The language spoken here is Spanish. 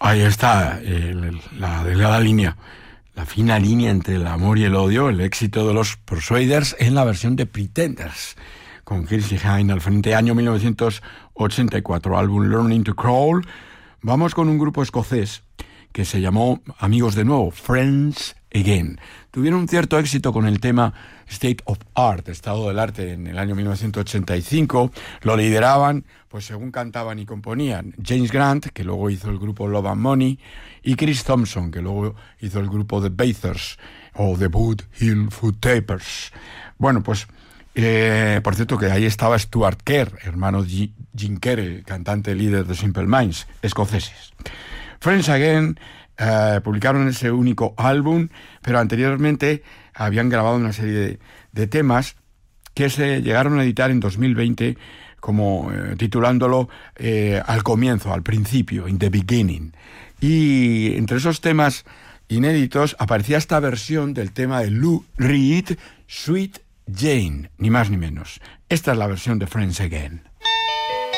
Ahí está, la delgada línea, la fina línea entre el amor y el odio, el éxito de los Persuaders en la versión de Pretenders, con Kirsty Hine al frente, año 1984, álbum Learning to Crawl. Vamos con un grupo escocés que se llamó Amigos de Nuevo, Friends Again. Tuvieron un cierto éxito con el tema State of Art, Estado del Arte, en el año 1985. Lo lideraban, pues según cantaban y componían, James Grant, que luego hizo el grupo Love and Money, y Chris Thompson, que luego hizo el grupo The Bathers o The Boot Hill Food Tapers. Bueno, pues, por cierto, que ahí estaba Stuart Kerr, hermano de Jim Kerr, cantante líder de Simple Minds, escoceses. Friends Again publicaron ese único álbum, pero anteriormente habían grabado una serie de temas que se llegaron a editar en 2020 como titulándolo Al comienzo, al principio, in the beginning. Y entre esos temas inéditos aparecía esta versión del tema de Lou Reed, Sweet Jane, ni más ni menos. Esta es la versión de Friends Again.